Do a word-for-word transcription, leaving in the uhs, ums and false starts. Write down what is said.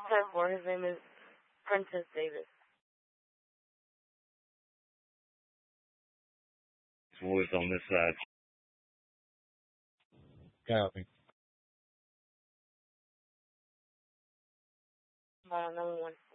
Therefore, his name is Princess Davis. Voice on this side. Copy. Uh, number one.